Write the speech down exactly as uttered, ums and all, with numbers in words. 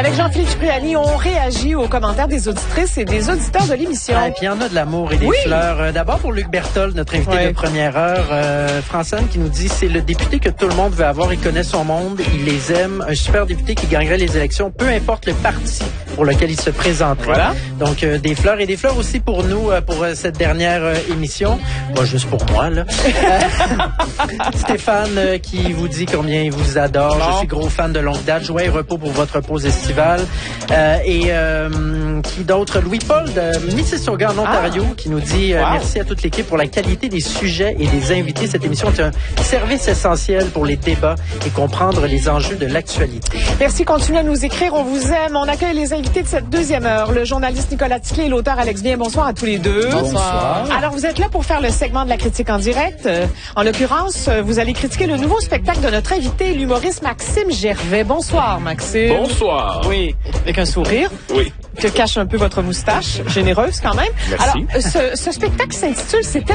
Avec Jean-Philippe Cipriani, on réagit aux commentaires des auditrices et des auditeurs de l'émission. Ah, et puis il y en a de l'amour et des oui. fleurs. Euh, d'abord pour Luc Berthold, notre invité ouais. de première heure, euh, Francine qui nous dit c'est le député que tout le monde veut avoir, il connaît son monde, il les aime, un super député qui gagnerait les élections, peu importe le parti pour lequel il se présenterait. Voilà. Donc euh, des fleurs et des fleurs aussi pour nous euh, pour euh, cette dernière euh, émission. Pas juste pour moi là. Stéphane euh, qui vous dit combien il vous adore. Bon. Je suis gros fan de longue date. Joie et repos pour votre pause estivale. Euh, et euh, qui d'autre? Louis-Paul de Mississauga en Ontario ah. qui nous dit euh, wow. merci à toute l'équipe pour la qualité des sujets et des invités. Cette émission est un service essentiel pour les débats et comprendre les enjeux de l'actualité. Merci. Continuez à nous écrire. On vous aime. On accueille les invités de cette deuxième heure. Le journaliste Nicolas Ticlé et l'auteur Alex Bien. Bonsoir à tous les deux. Bonsoir. Alors, vous êtes là pour faire le segment de la critique en direct. Euh, en l'occurrence, vous allez critiquer le nouveau spectacle de notre invité, l'humoriste Maxime Gervais. Bonsoir, Maxime. Bonsoir. Oui, avec un sourire. Oui. Que cache un peu votre moustache, généreuse quand même. Merci. Alors, ce, ce spectacle s'intitule « C'était magnifique ».